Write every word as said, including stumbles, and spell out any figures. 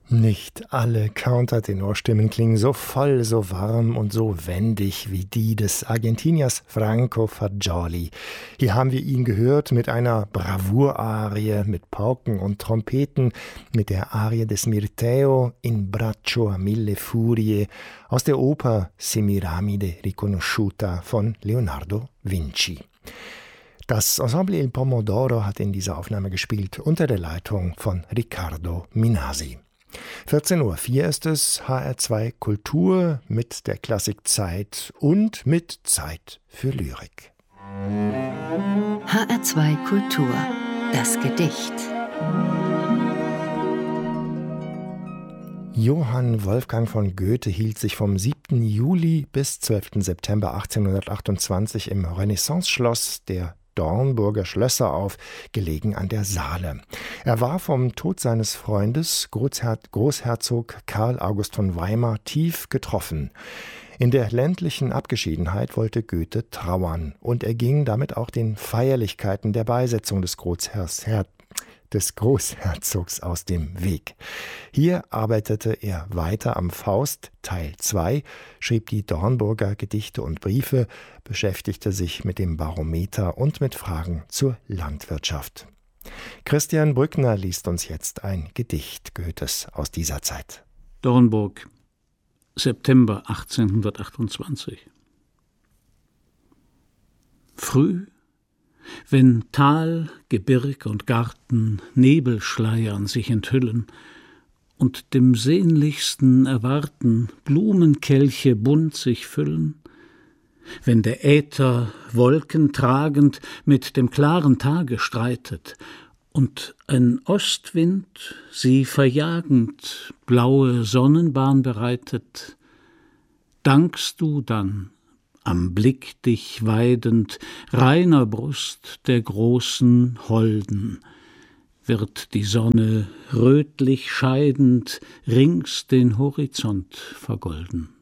Nicht alle Countertenorstimmen klingen so voll, so warm und so wendig wie die des Argentiniers Franco Fagioli. Hier haben wir ihn gehört mit einer Bravour-Arie, mit Pauken und Trompeten, mit der Arie des Mirteo in Braccio a mille furie aus der Oper Semiramide riconosciuta von Leonardo Vinci. Das Ensemble Il Pomodoro hat in dieser Aufnahme gespielt unter der Leitung von Riccardo Minasi. vierzehn Uhr vier ist es, H R zwei Kultur mit der Klassik Zeit und mit Zeit für Lyrik. H R zwei Kultur, das Gedicht. Johann Wolfgang von Goethe hielt sich vom siebten Juli bis zwölften September achtzehnhundertachtundzwanzig im Renaissanceschloss der Dornburger Schlösser auf, gelegen an der Saale. Er war vom Tod seines Freundes, Großher- Großherzog Karl August von Weimar, tief getroffen. In der ländlichen Abgeschiedenheit wollte Goethe trauern und er ging damit auch den Feierlichkeiten der Beisetzung des Großherr- des Großherzogs aus dem Weg. Hier arbeitete er weiter am Faust, Teil zwei, schrieb die Dornburger Gedichte und Briefe, beschäftigte sich mit dem Barometer und mit Fragen zur Landwirtschaft. Christian Brückner liest uns jetzt ein Gedicht Goethes aus dieser Zeit. Dornburg, September achtzehnhundertachtundzwanzig. Früh, wenn Tal, Gebirg und Garten Nebelschleiern sich enthüllen und dem sehnlichsten Erwarten Blumenkelche bunt sich füllen, wenn der Äther wolkentragend mit dem klaren Tage streitet und ein Ostwind sie verjagend blaue Sonnenbahn bereitet, dankst du dann, am Blick dich weidend, reiner Brust der großen Holden, wird die Sonne rötlich scheidend rings den Horizont vergolden.